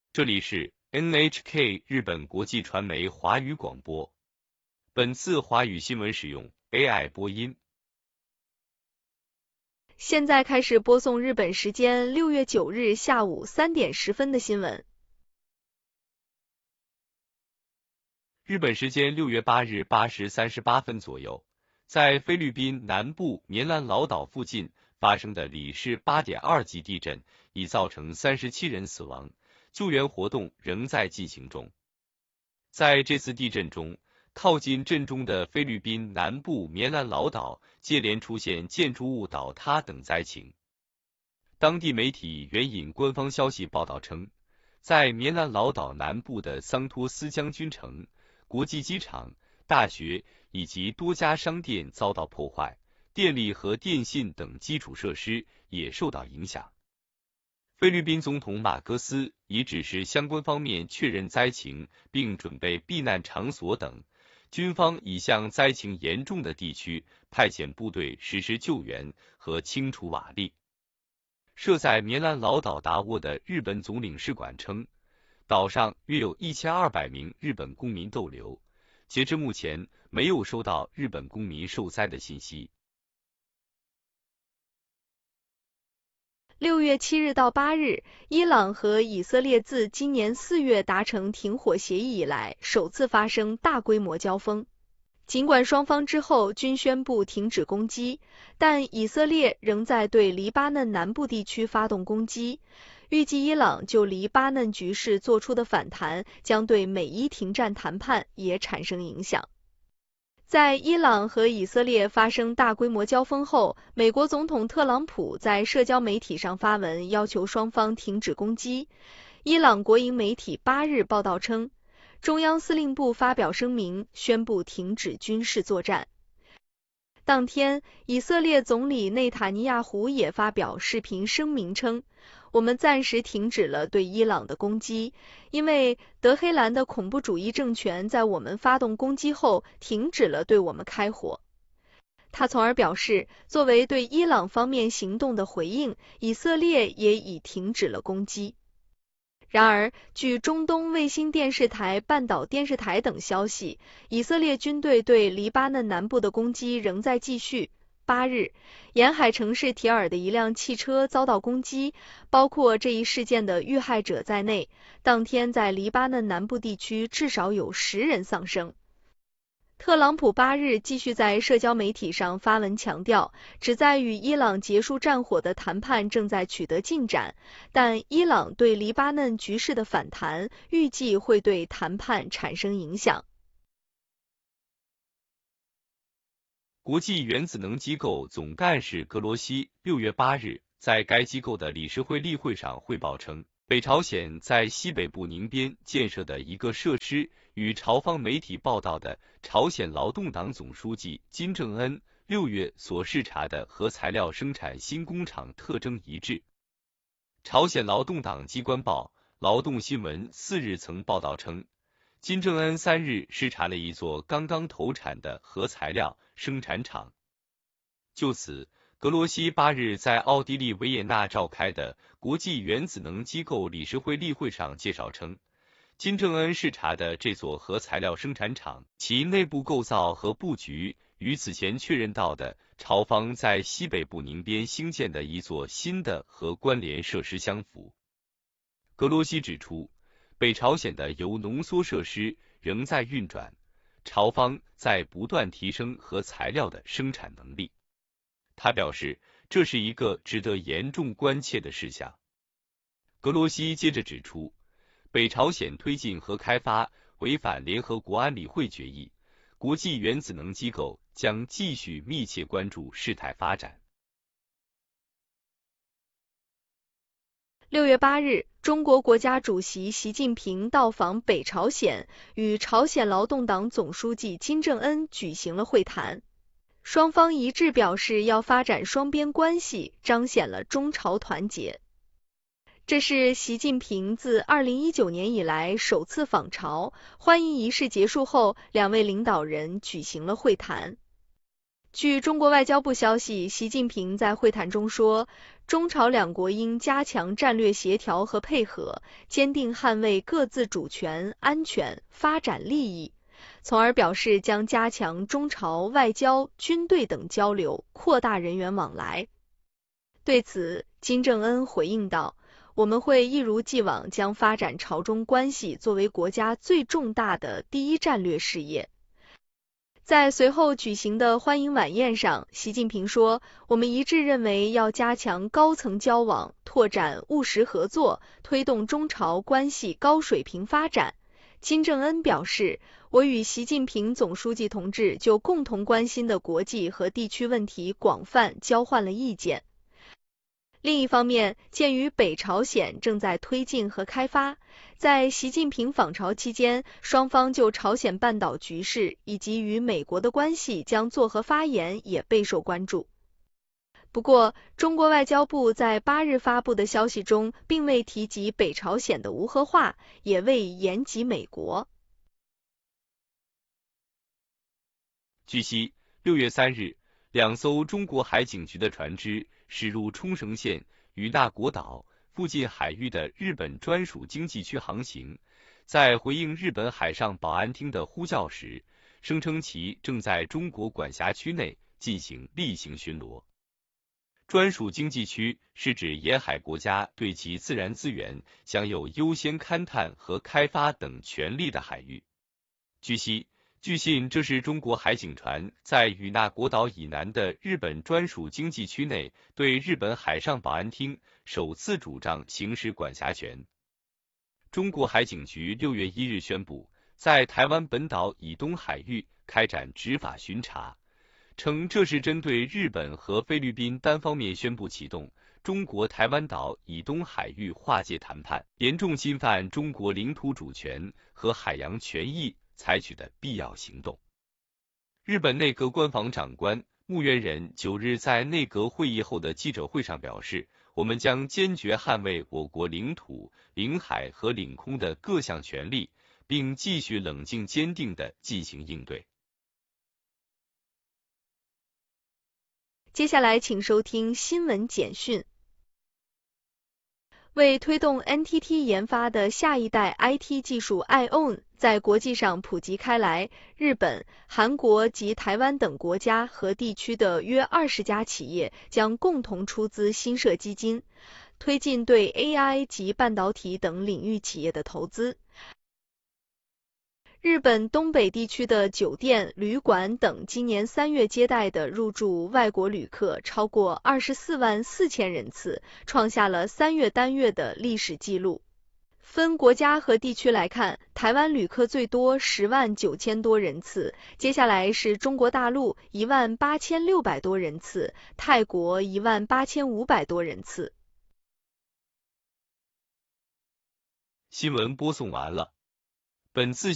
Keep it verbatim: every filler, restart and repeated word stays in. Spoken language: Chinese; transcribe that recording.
这里是 N H K 日本国际传媒华语广播。本次华语新闻使用 A I 播音。 现在开始播送日本时间六月九日下午三点十分的新闻。 日本时间六月八日八时三十八分左右，在菲律宾南部棉兰老岛附近发生的里氏 八点二 级地震，已造成三十七人死亡，救援活动仍在进行中。在这次地震中，靠近震中的菲律宾南部棉兰老岛接连出现建筑物倒塌等灾情。当地媒体援引官方消息报道称，在棉兰老岛南部的桑托斯将军城，国际机场、大学以及多家商店遭到破坏，电力和电信等基础设施也受到影响。菲律宾总统马戈斯已指示相关方面确认灾情，并准备避难场所等。军方已向灾情严重的地区派遣部队实施救援和清除瓦砾。设在棉兰老岛达沃的日本总领事馆称，岛上约有一千二百名日本公民逗留，截至目前没有收到日本公民受灾的信息。 六月七日到八日，伊朗和以色列自今年四月达成停火协议以来，首次发生大规模交锋。尽管双方之后均宣布停止攻击，但以色列仍在对黎巴嫩南部地区发动攻击。预计伊朗就黎巴嫩局势做出的反弹，将对美伊停战谈判也产生影响。在伊朗和以色列发生大规模交锋后，美国总统特朗普在社交媒体上发文要求双方停止攻击。伊朗国营媒体八日报道称，中央司令部发表声明宣布停止军事作战。当天，以色列总理内塔尼亚胡也发表视频声明称，我们暂时停止了对伊朗的攻击，因为德黑兰的恐怖主义政权在我们发动攻击后停止了对我们开火。他从而表示，作为对伊朗方面行动的回应，以色列也已停止了攻击。然而，据中东卫星电视台、半岛电视台等消息，以色列军队对黎巴嫩南部的攻击仍在继续。八日，沿海城市提尔的一辆汽车遭到攻击，包括这一事件的遇害者在内。当天在黎巴嫩南部地区至少有十人丧生。特朗普八日继续在社交媒体上发文强调，旨在与伊朗结束战火的谈判正在取得进展，但伊朗对黎巴嫩局势的反弹预计会对谈判产生影响。 国际原子能机构总干事格罗西六月八日在该机构的理事会例会上汇报称，北朝鲜在西北部宁边建设的一个设施与朝方媒体报道的朝鲜劳动党总书记金正恩六月所视察的核材料生产新工厂特征一致。朝鲜劳动党机关报劳动新闻四日曾报道称，金正恩三日视察了一座刚刚投产的核材料生产厂。就此，格罗西八日在奥地利维也纳召开的国际原子能机构理事会例会上介绍称，金正恩视察的这座核材料生产厂，其内部构造和布局与此前确认到的朝方在西北部宁边兴建的一座新的核关联设施相符。格罗西指出，北朝鲜的铀浓缩设施仍在运转，朝方在不断提升核材料的生产能力。他表示，这是一个值得严重关切的事项。格罗西接着指出，北朝鲜推进核开发违反联合国安理会决议，国际原子能机构将继续密切关注事态发展。 六月八日，中国国家主席习近平到访北朝鲜，与朝鲜劳动党总书记金正恩举行了会谈。双方一致表示要发展双边关系，彰显了中朝团结。这是习近平自二零一九年以来首次访朝，欢迎仪式结束后，两位领导人举行了会谈。 据中国外交部消息，习近平在会谈中说，中朝两国应加强战略协调和配合，坚定捍卫各自主权、安全、发展利益，从而表示将加强中朝外交、军队等交流，扩大人员往来。对此，金正恩回应道，我们会一如既往将发展朝中关系作为国家最重大的第一战略事业。在随后举行的欢迎晚宴上，习近平说，我们一致认为要加强高层交往，拓展务实合作，推动中朝关系高水平发展。金正恩表示，我与习近平总书记同志就共同关心的国际和地区问题广泛交换了意见。另一方面，鉴于北朝鲜正在推进和开发，在习近平访朝期间，双方就朝鲜半岛局势以及与美国的关系将作何发言也备受关注。不过，中国外交部在八日发布的消息中，并未提及北朝鲜的无核化，也未言及美国。 据悉，六月三日，两艘中国海警局的船只驶入冲绳县与那国岛附近海域的日本专属经济区航行，在回应日本海上保安厅的呼叫时，声称其正在中国管辖区内进行例行巡逻。专属经济区是指沿海国家对其自然资源享有优先勘探和开发等权利的海域。据悉，据信这是中国海警船在与那国岛以南的日本专属经济区内对日本海上保安厅首次主张行使管辖权。中国海警局六月一日宣布，在台湾本岛以东海域开展执法巡查，称这是针对日本和菲律宾单方面宣布启动中国台湾岛以东海域划界谈判，严重侵犯中国领土主权和海洋权益采取的必要行动。日本内阁官房长官木原人九日在内阁会议后的记者会上表示，我们将坚决捍卫我国领土、领海和领空的各项权利，并继续冷静坚定地进行应对。 接下来请收听新闻简讯。为推动 N T T 研发的下一代 I T 技术 I O N 在国际上普及开来，日本、韩国及台湾等国家和地区的约二十家企业将共同出资新设基金，推进对 A I 及半导体等领域企业的投资。日本东北地区的酒店、旅馆等今年三月接待的入住外国旅客超过二十四万四千人次，创下了三月单月的历史记录。分国家和地区来看，台湾旅客最多十万九千多人次，接下来是中国大陆一万八千六百多人次，泰国一万八千五百多人次。 新闻播送完了。本次